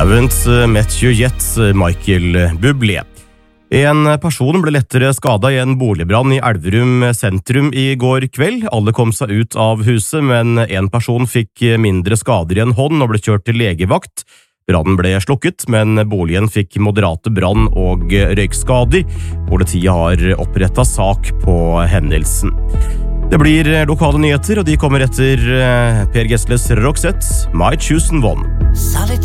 Haven't met you yet, Michael Bublé. En person ble lettere skadet i en boligbrann i Elverum sentrum i går kveld. Alle kom seg ut av huset, men en person fikk mindre skader i en hånd og ble kjørt til legevakt. Brannen ble slukket, men boligen fikk moderate brann- og røykskader. Politiet har opprettet sak på hendelsen. Det blir lokale nyheter, og de kommer etter Per Gessles Roxette, My Chosen One.